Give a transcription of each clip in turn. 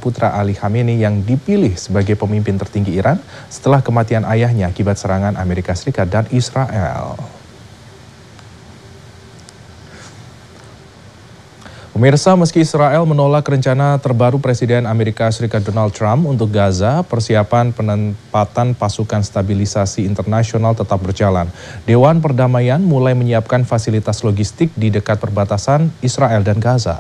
putra Ali Khamenei yang dipilih sebagai pemimpin tertinggi Iran setelah kematian ayahnya akibat serangan Amerika Serikat dan Israel. Pemirsa, meski Israel menolak rencana terbaru Presiden Amerika Serikat Donald Trump untuk Gaza, persiapan penempatan pasukan stabilisasi internasional tetap berjalan. Dewan Perdamaian mulai menyiapkan fasilitas logistik di dekat perbatasan Israel dan Gaza.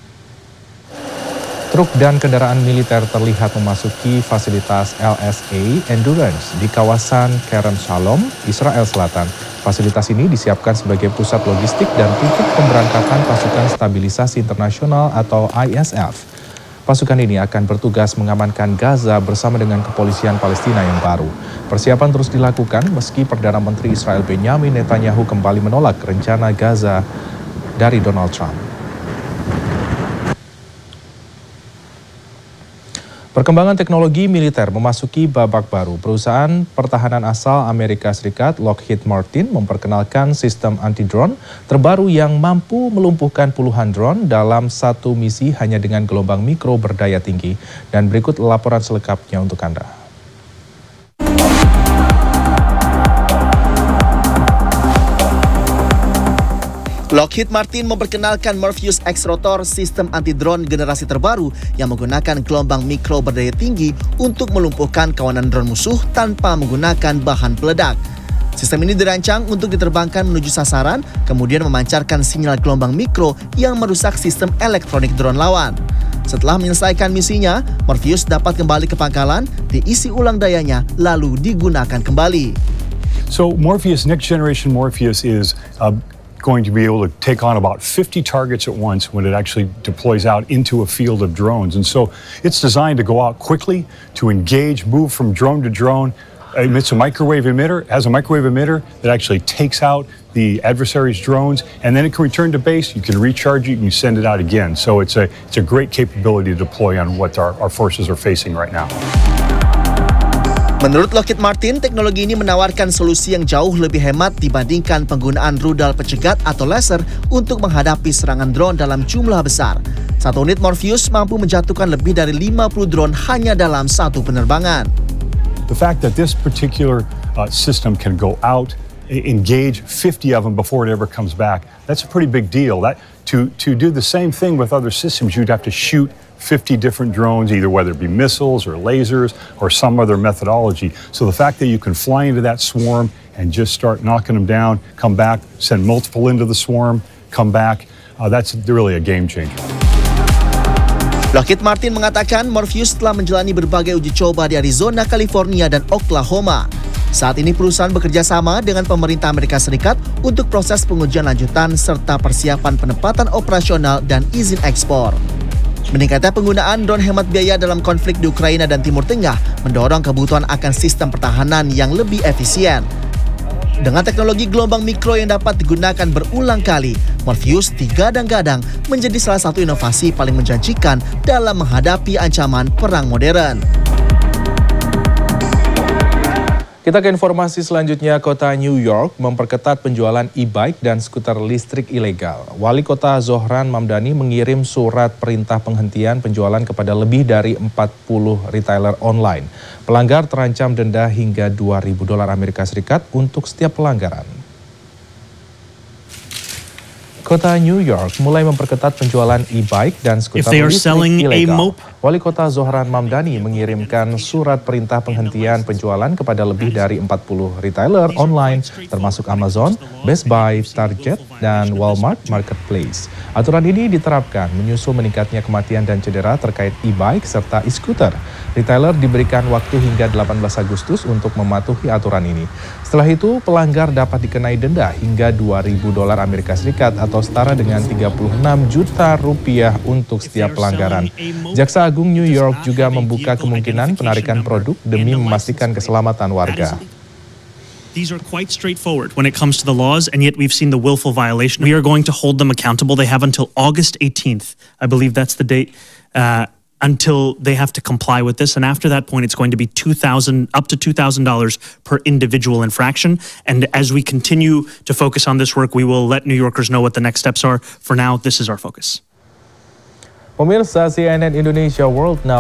Truk dan kendaraan militer terlihat memasuki fasilitas LSA Endurance di kawasan Kerem Shalom, Israel Selatan. Fasilitas ini disiapkan sebagai pusat logistik dan titik pemberangkatan pasukan stabilisasi internasional atau ISF. Pasukan ini akan bertugas mengamankan Gaza bersama dengan kepolisian Palestina yang baru. Persiapan terus dilakukan meski Perdana Menteri Israel Benjamin Netanyahu kembali menolak rencana Gaza dari Donald Trump. Perkembangan teknologi militer memasuki babak baru. Perusahaan pertahanan asal Amerika Serikat Lockheed Martin memperkenalkan sistem anti-drone terbaru yang mampu melumpuhkan puluhan drone dalam satu misi hanya dengan gelombang mikro berdaya tinggi. Dan berikut laporan selengkapnya untuk Anda. Lockheed Martin memperkenalkan Morpheus X Rotor, sistem anti-drone generasi terbaru yang menggunakan gelombang mikro berdaya tinggi untuk melumpuhkan kawanan drone musuh tanpa menggunakan bahan peledak. Sistem ini dirancang untuk diterbangkan menuju sasaran, kemudian memancarkan sinyal gelombang mikro yang merusak sistem elektronik drone lawan. Setelah menyelesaikan misinya, Morpheus dapat kembali ke pangkalan, diisi ulang dayanya, lalu digunakan kembali. So Morpheus, next generation Morpheus is going to be able to take on about 50 targets at once when it actually deploys out into a field of drones. And so it's designed to go out quickly, to engage, move from drone to drone. Emits a microwave emitter, has a microwave emitter that actually takes out the adversary's drones, and then it can return to base. You can recharge it and you send it out again. So it's a great capability to deploy on what our forces are facing right now. Menurut Lockheed Martin, teknologi ini menawarkan solusi yang jauh lebih hemat dibandingkan penggunaan rudal pencegat atau laser untuk menghadapi serangan drone dalam jumlah besar. Satu unit Morpheus mampu menjatuhkan lebih dari 50 drone hanya dalam satu penerbangan. The fact that this particular system can go out, engage 50 of them before it ever comes back, that's a pretty big deal. That to do the same thing with other systems, you'd have to shoot 50 different drones, either whether it be missiles or lasers or some other methodology. So the fact that you can fly into that swarm and just start knocking them down, come back, send multiple into the swarm, come back, that's really a game changer. Lockheed Martin mengatakan Morpheus telah menjalani berbagai uji coba di Arizona, California, dan Oklahoma. Saat ini perusahaan bekerja sama dengan pemerintah Amerika Serikat untuk proses pengujian lanjutan serta persiapan penempatan operasional dan izin ekspor. Meningkatnya penggunaan drone hemat biaya dalam konflik di Ukraina dan Timur Tengah mendorong kebutuhan akan sistem pertahanan yang lebih efisien. Dengan teknologi gelombang mikro yang dapat digunakan berulang kali, Morpheus digadang-gadang menjadi salah satu inovasi paling menjanjikan dalam menghadapi ancaman perang modern. Kita ke informasi selanjutnya. Kota New York memperketat penjualan e-bike dan skuter listrik ilegal. Wali Kota Zohran Mamdani mengirim surat perintah penghentian penjualan kepada lebih dari 40 retailer online. Pelanggar terancam denda hingga $2.000 Amerika Serikat untuk setiap pelanggaran. Kota New York mulai memperketat penjualan e-bike dan skuter listrik ilegal. Wali Kota Zohran Mamdani mengirimkan surat perintah penghentian penjualan kepada lebih dari 40 retailer online termasuk Amazon, Best Buy, Target, dan Walmart Marketplace. Aturan ini diterapkan menyusul meningkatnya kematian dan cedera terkait e-bike serta e-scooter. Retailer diberikan waktu hingga 18 Agustus untuk mematuhi aturan ini. Setelah itu, pelanggar dapat dikenai denda hingga $2.000 Amerika Serikat atau setara dengan 36 juta rupiah untuk setiap pelanggaran. Jaksa Agung New York juga membuka kemungkinan penarikan produk demi memastikan keselamatan warga. These are quite straightforward when it comes to the laws, and yet we've seen the willful violation. We are going to hold them accountable. They have until August 18th. I believe that's the date. Until they have to comply with this. And after that point, it's going to be up to $2,000 per individual infraction. And as we continue to focus on this work, we will let New Yorkers know what the next steps are. For now, this is our focus. Pemirsa CNN Indonesia World Now